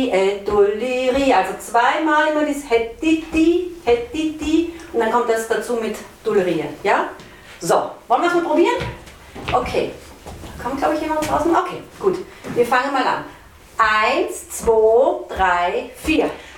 Dulleri, also zweimal immer das Hettiti und dann kommt das dazu mit Dullerieren, ja? So, wollen wir es mal probieren? Okay, da kommt glaube ich jemand draußen. Okay, gut, wir fangen mal an. 1, 2, 3, 4.